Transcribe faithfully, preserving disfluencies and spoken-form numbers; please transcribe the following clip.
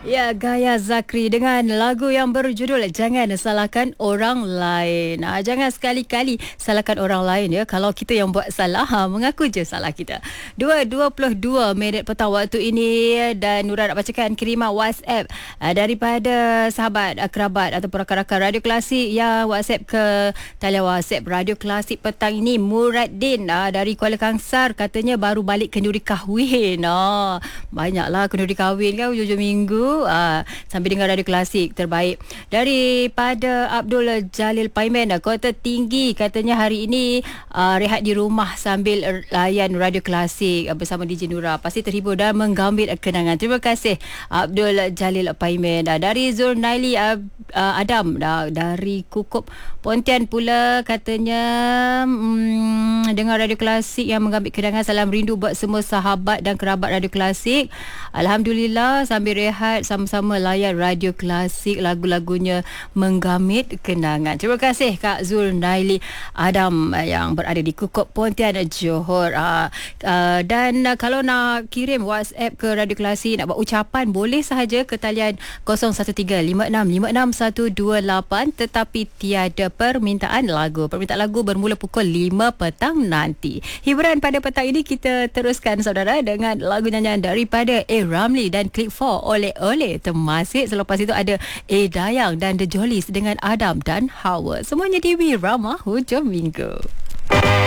Ya, Gaya Zakri dengan lagu yang berjudul Jangan Salahkan Orang Lain. Ha, jangan sekali-kali salahkan orang lain ya. Kalau kita yang buat salah, ha, mengaku je salah kita. dua dua puluh dua minit petang waktu ini dan Nura nak bacakan kiriman WhatsApp ha, daripada sahabat, kerabat ataupun rakan-rakan Radio Klasik yang WhatsApp ke talian WhatsApp Radio Klasik petang ini. Muraddin ha, dari Kuala Kangsar katanya baru balik kenduri kahwin. Ha, banyaklah kenduri kahwin kan hujung-hujung minggu. Uh, sambil dengar Radio Klasik terbaik. Daripada Abdul Jalil Paiman, Kota Tinggi katanya hari ini uh, rehat di rumah sambil layan Radio Klasik uh, bersama D J Nura. Pasti terhibur dan menggambil kenangan. Terima kasih Abdul Jalil Paiman. Uh, dari Zulnaili uh, uh, Adam uh, dari Kukup Pontian pula katanya um, dengar Radio Klasik yang menggambil kenangan. Salam rindu buat semua sahabat dan kerabat Radio Klasik. Alhamdulillah sambil rehat sama-sama layan Radio Klasik, lagu-lagunya menggamit kenangan. Terima kasih Kak Zulnaili Adam yang berada di Kukup Pontian Johor. Uh, uh, dan uh, kalau nak kirim WhatsApp ke Radio Klasik, nak buat ucapan, boleh sahaja ke talian kosong satu tiga lima enam lima enam satu dua lapan, tetapi tiada permintaan lagu. Permintaan lagu bermula pukul lima petang nanti. Hiburan pada petang ini kita teruskan saudara dengan lagu nyanyian daripada A. Ramli dan Click four oleh oleh Temasek. Selepas itu ada A. Dayang dan The Jollies dengan Adam dan Hawa. Semuanya di Wirama Hujung Minggu.